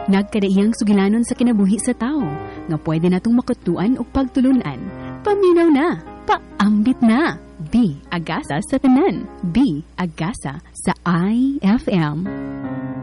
Nagkadaiyang sugilanon sa kinabuhi sa tao, nga pwede natong makatuan o pagtulunan. Paminaw na, paambit na. Be Agasa sa tanan. Be Agasa sa IFM.